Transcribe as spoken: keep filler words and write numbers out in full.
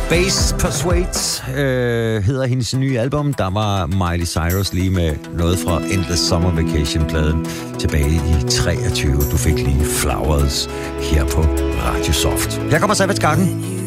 Bass Persuades øh, hedder hendes nye album. Der var Miley Cyrus lige med noget fra Endless Summer Vacation-pladen tilbage i treogtyve. Du fik lige Flowers her på Radio Soft. Jeg kommer Savage Garden.